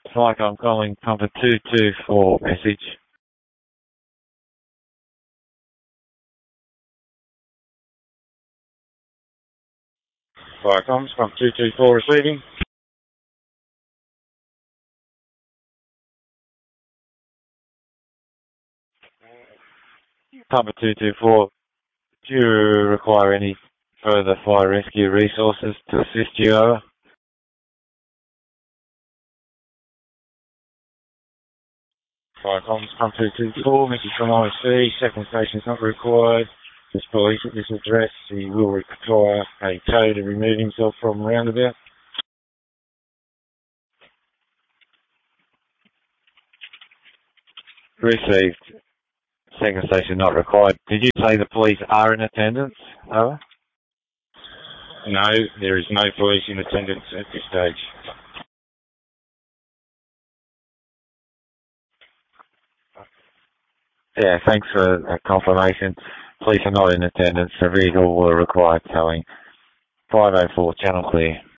Like I'm calling Pumper 224 message. Viacomms, Pumper 224 receiving. Pumper 224, do you require any further fire rescue resources to assist you? Over? Viacomms, Pumper 224, message from IC, second station is not required. This police at this address, he will require a tow to remove himself from roundabout. Received. Second station not required. Did you say the police are in attendance? Over? No, there is no police in attendance at this stage. Yeah, thanks for that confirmation. Police are not in attendance. The vehicle will require towing. 504, channel clear.